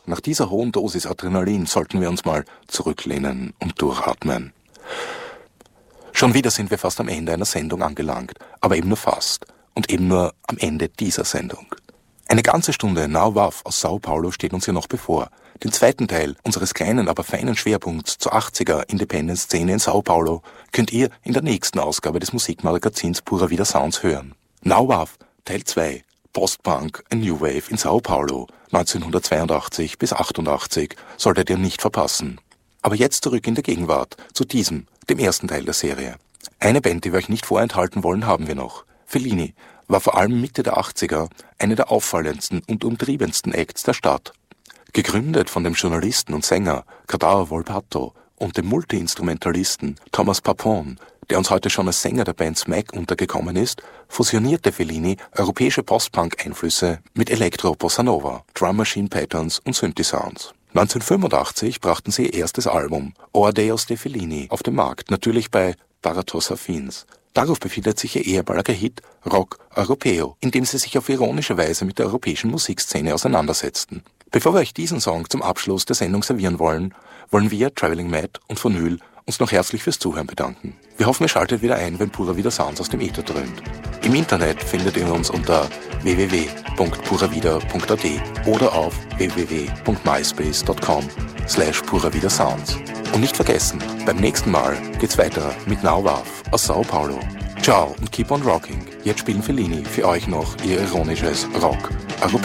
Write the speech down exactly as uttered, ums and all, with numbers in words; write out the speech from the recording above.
nach dieser hohen Dosis Adrenalin sollten wir uns mal zurücklehnen und durchatmen. Schon wieder sind wir fast am Ende einer Sendung angelangt, aber eben nur fast und eben nur am Ende dieser Sendung. Eine ganze Stunde Now W A V aus Sao Paulo steht uns ja noch bevor. Den zweiten Teil unseres kleinen, aber feinen Schwerpunkts zur achtziger Independent-Szene in Sao Paulo könnt ihr in der nächsten Ausgabe des Musikmagazins Pura Vida Sounds hören. Now W A V, Teil zwei, Post-Punk and New Wave in Sao Paulo, neunzehnhundertzweiundachtzig bis achtundachtzig, solltet ihr nicht verpassen. Aber jetzt zurück in der Gegenwart, zu diesem, dem ersten Teil der Serie. Eine Band, die wir euch nicht vorenthalten wollen, haben wir noch. Fellini war vor allem Mitte der achtziger eine der auffallendsten und umtriebensten Acts der Stadt. Gegründet von dem Journalisten und Sänger Cadao Volpato und dem Multi-Instrumentalisten Thomas Papone, der uns heute schon als Sänger der Band Smack untergekommen ist, fusionierte Fellini europäische Post-Punk-Einflüsse mit Elektro-Bossa Nova, Drum Machine Patterns und Synthi-Sounds. neunzehnhundertfünfundachtzig brachten sie ihr erstes Album, Oadeos de Fellini, auf den Markt, natürlich bei Baratos Affins. Darauf befindet sich ihr ehemaliger Hit Rock Europeo, in dem sie sich auf ironische Weise mit der europäischen Musikszene auseinandersetzten. Bevor wir euch diesen Song zum Abschluss der Sendung servieren wollen, wollen wir, Traveling Mad und Vinyl, uns noch herzlich fürs Zuhören bedanken. Wir hoffen, ihr schaltet wieder ein, wenn Pura Vida Sounds aus dem Äther dröhnt. Im Internet findet ihr uns unter w w w punkt puravida punkt a t oder auf w w w punkt myspace punkt com slash puravidasounds. Und nicht vergessen, beim nächsten Mal geht's weiter mit Now W A V aus Sao Paulo. Ciao und keep on rocking. Jetzt spielen Fellini für euch noch ihr ironisches Rock Europeo.